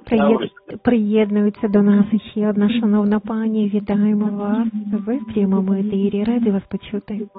Приєднується до нас ще одна шановна пані. Вітаємо вас. Ви в прямому ефірі. Раді вас почути.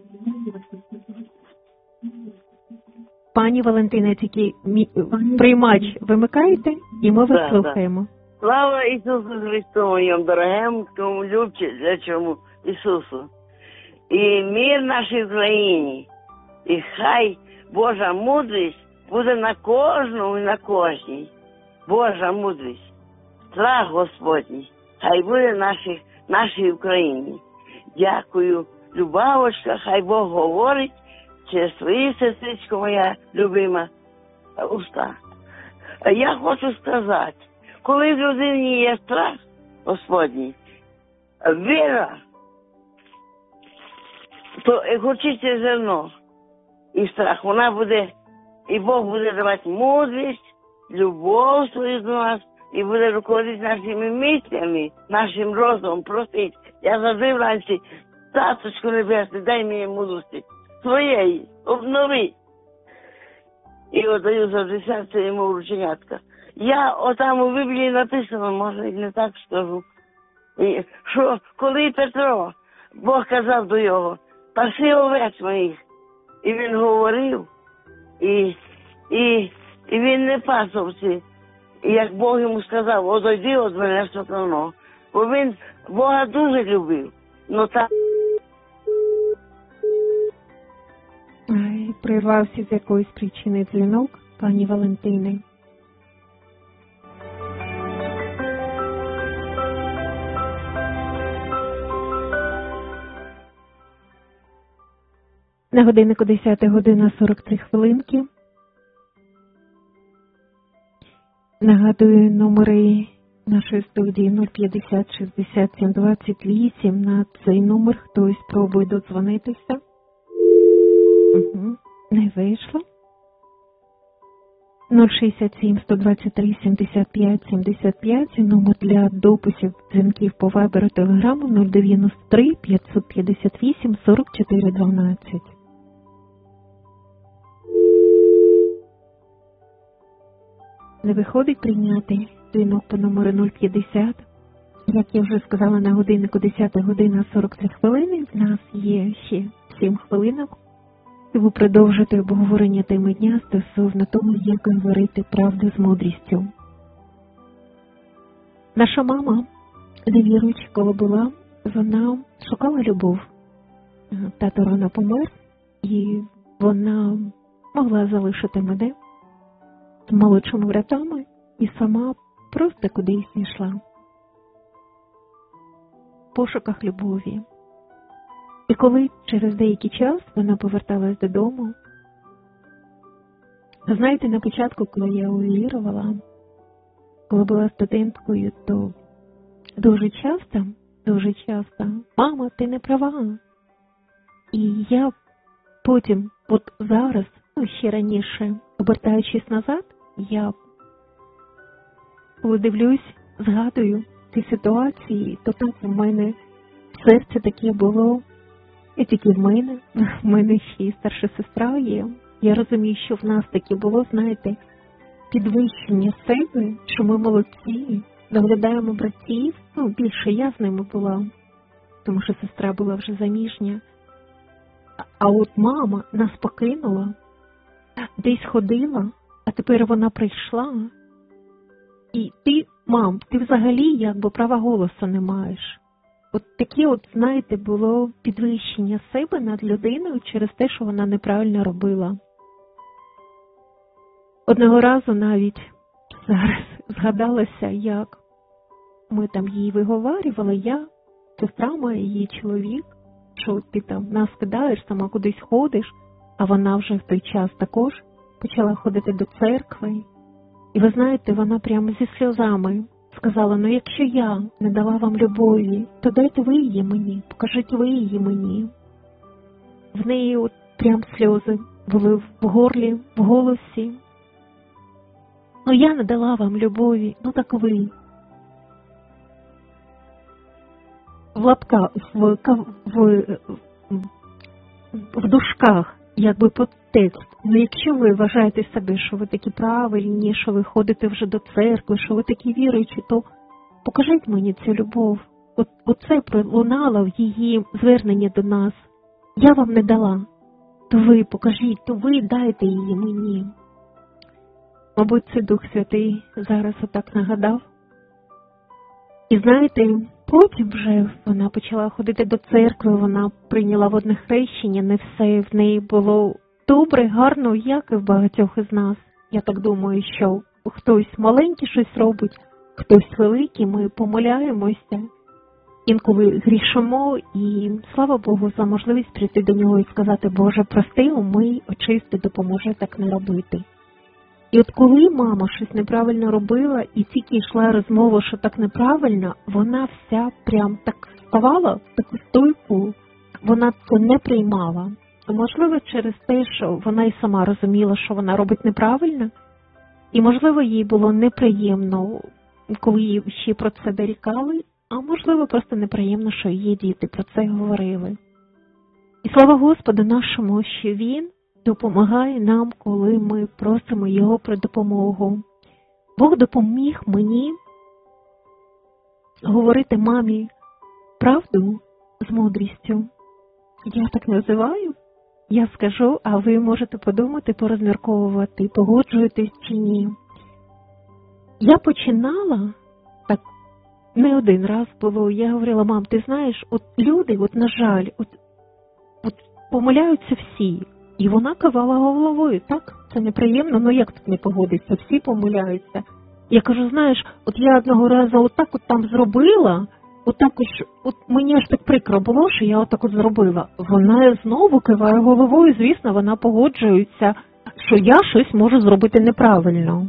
Пані Валентина, тільки приймач вимикаєте, і ми вас слухаємо. Слава Ісусу Христу, моєму дорогому, тому люблячому Ісусу. І мир нашій Україні. І хай Божа мудрість буде на кожному і на кожній. Божа мудрість. Страх Господній. Хай буде нашій Україні. Дякую, Любавочка, хай Бог говорить через свої, сестричко моя любима, уста. Я хочу сказати, коли в людині є страх Господній, віра, то горчиться зерно і страх, вона буде, і Бог буде давати мудрість, любов свою до нас, і буде руководити нашими мислями, нашим розумом, просить. Я завжди вранці, Таточку Небесне, дай мені мудрості своєї, обнови. І отдаю завжди серце йому врученятка. Отам у Біблії написано, може і не так скажу, що коли Петро, Бог казав до його, паси овець моїх, і він говорив, і він не пас овці. І як Бог йому сказав, одійди від мене, сатано. Бо він Бога дуже любив. Но так... Прирвався з якоїсь причини дзвінок пані Валентини. На годиннику 10 година 43 хвилинки. Нагадую, номери нашої студії 050 67 28. На цей номер хтось спробує додзвонитися. Не вийшло. 067 123 75 75. Номер для дописів дзвінків по Вайберу Телеграму 093 558 44 12. Не виходить прийняти дзвінок по номеру 050. Як я вже сказала, на годиннику 10 година 43 хвилини. В нас є ще 7 хвилинок. І ви продовжите обговорення теми дня стосовно того, як говорити правду з мудрістю. Наша мама, невіруючи, коли була, вона шукала любов. Тато рано помер, і вона могла залишити мене з молодшими братами і сама просто кудись йшла. В пошуках любові. І коли через деякий час вона поверталась додому, знаєте, на початку, коли я увірувала, коли була студенткою, то дуже часто, мама, ти не права. І я потім, от зараз, ще раніше, обертаючись назад, я коли дивлюсь, згадую ці ситуації, то так у мене серце таке було. І тільки в мене ще й старша сестра є. Я розумію, що в нас таке було, знаєте, підвищення себе, що ми молодці, доглядаємо братів. Більше я з ними була, тому що сестра була вже заміжня. А от мама нас покинула, десь ходила, а тепер вона прийшла. І ти, мам, ти взагалі якби права голосу не маєш. От таке, знаєте, було підвищення себе над людиною через те, що вона неправильно робила. Одного разу навіть зараз згадалася, як ми там їй виговарювали, я, сестра моя, її чоловік, що ти там нас кидаєш, сама кудись ходиш, а вона вже в той час також почала ходити до церкви. І ви знаєте, вона прямо зі сльозами сказала, якщо я не дала вам любові, то дайте ви її мені, покажіть ви її мені. В неї от прям сльози були в горлі, в голосі. Я не дала вам любові, так ви. В лапках, в дужках, якби текст. Ну, якщо ви вважаєте себе, що ви такі правильні, що ви ходите вже до церкви, що ви такі віруючі, то покажіть мені цю любов. Оце пролунало в її зверненні до нас. Я вам не дала. То ви покажіть, то ви дайте її мені. Мабуть, це Дух Святий зараз отак нагадав. І знаєте, потім вже вона почала ходити до церкви, вона прийняла водне хрещення, не все в неї було добре, гарно, як і в багатьох із нас. Я так думаю, що хтось маленький щось робить, хтось великий, ми помиляємося, інколи грішимо, і слава Богу за можливість прийти до нього і сказати: Боже, прости, умий, очисти, допоможи так не робити. І от коли мама щось неправильно робила, і тільки йшла розмова, що так неправильно, вона вся прям так ставала в таку стойку, вона це не приймала. Можливо, через те, що вона і сама розуміла, що вона робить неправильно, і, можливо, їй було неприємно, коли їй ще про це дорікали, а можливо, просто неприємно, що її діти про це говорили. І слава Господу нашому, що Він допомагає нам, коли ми просимо Його про допомогу. Бог допоміг мені говорити мамі правду з мудрістю. Я так називаю. Я скажу, а ви можете подумати, порозмірковувати, погоджуєтесь чи ні. Я починала, так не один раз було, я говорила: мам, ти знаєш, от люди, от на жаль, от помиляються всі. І вона кивала головою: так, це неприємно, ну як тут не погодиться, всі помиляються. Я кажу: знаєш, от я одного разу отак от там зробила, отак от мені аж так прикро було, що я отак от зробила. Вона знову киває головою, звісно, вона погоджується, що я щось можу зробити неправильно.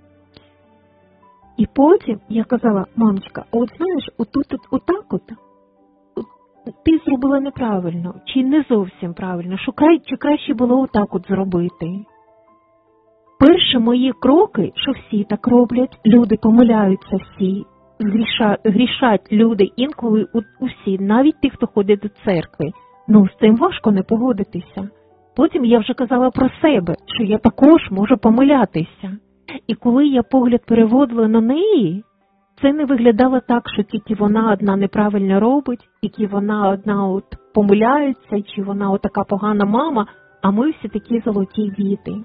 І потім я казала: мамочка, от знаєш, отак от, ти зробила неправильно, чи не зовсім правильно, чи краще було отак от зробити. Перші мої кроки, що всі так роблять, люди помиляються всі, грішать люди інколи усі, навіть ті, хто ходить до церкви. Ну, з цим важко не погодитися. Потім я вже казала про себе, що я також можу помилятися. І коли я погляд переводила на неї, це не виглядало так, що тільки вона одна неправильно робить, тільки вона одна от помиляється, чи вона от така погана мама, а ми всі такі золоті діти.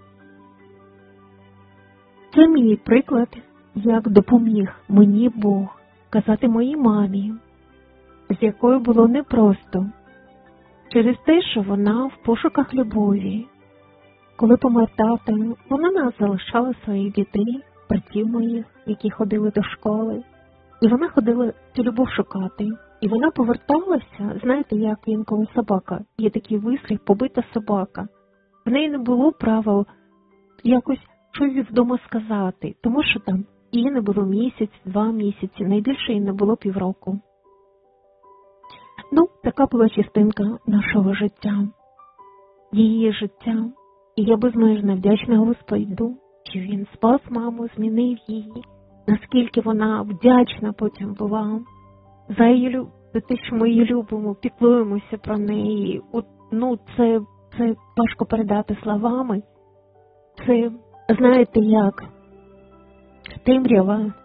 Це мій приклад, як допоміг мені Бог казати моїй мамі, з якою було непросто, через те, що вона в пошуках любові. Коли помер тато, вона нас залишала своїх дітей, братів моїх, які ходили до школи. І вона ходила цю любов шукати. І вона поверталася, знаєте, як інколи собака. Є такий вислів: побита собака. В неї не було права якось щось вдома сказати, тому що там її не було місяць, 2 місяці, найбільше їй не було півроку. Ну, така була частинка нашого життя, її життя. І я безмежно вдячна Господу, що Він спас маму, змінив її, наскільки вона вдячна потім була за те, що ми її любимо, піклуємося про неї. Це важко передати словами. Це, знаєте, як темрява,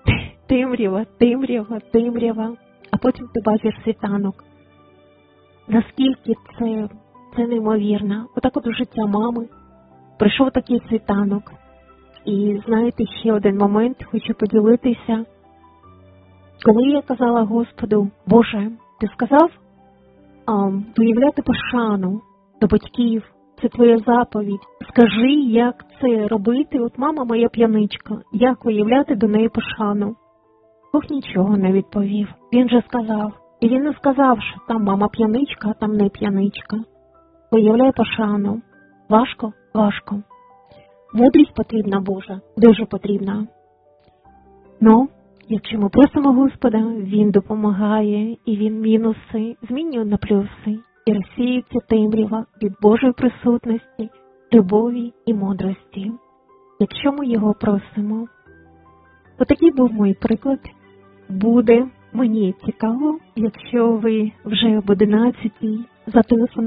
а потім ти бачиш світанок. Наскільки це неймовірно. Отак от у життя мами прийшов такий світанок. І знаєте, ще один момент, хочу поділитися. Коли я казала Господу: Боже, ти сказав виявляти пошану до батьків, це твоя заповідь. Скажи, як це робити? От мама моя п'яничка, як виявляти до неї пошану? Бог нічого не відповів. Він же сказав. І він не сказав, що там мама п'яничка, а там не п'яничка. Виявляй пошану. Важко? Важко. Мудрість потрібна, Божа, дуже потрібна. Ну, якщо ми просимо Господа, Він допомагає, і Він мінуси змінює на плюси, і розсіюється темрява від Божої присутності, любові і мудрості, якщо ми Його просимо. Отакий був мій приклад. Буде мені цікаво, якщо ви вже об 11-й зателефонуєте